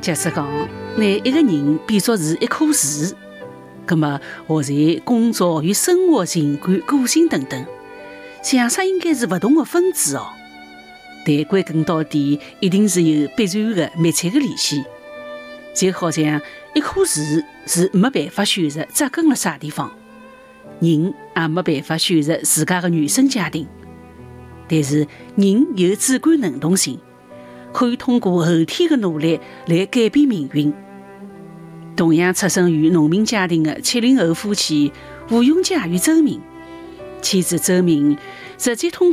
假使讲拿一个人比作是一棵树，那么学习、工作与生活、情感、个性等等，像啥应该是不同的分支哦。但归根到底，一定是有必然的密切的联系。就好像一棵树是没办法选择扎根了啥地方，人也没办法选择自家的原生家庭。但是人有主观能动性，可以通过后天的努力来改变命运。同样出生于农民家庭的70后夫妻吴永嘉与周明，妻子周明直接通